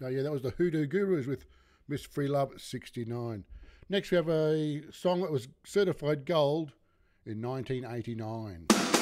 So yeah, that was the Hoodoo Gurus with Miss Free Love 69. Next we have a song that was certified gold in 1989.